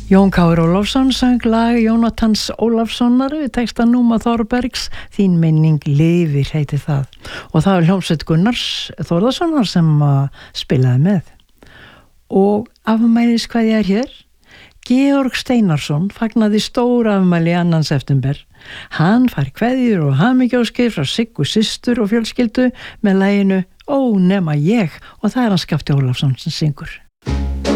Jón Kári Ólafsson söng lag Jónatans Ólafssonar við texta Núma Þorbergs, Þín minning lifir heitir það. Og það var hljómsveit Gunnars Þórðarssonar sem spilaði með. Og afmælis hvað ég hér? Georg Steinarsson fagnaði stóra afmæli 2. september. Hann fær kveðjur og hamingjóskir frá Siggu systur og fjölskyldu með laginu Ó nema ég, og það er hann Skafti Ólafsson sem syngur.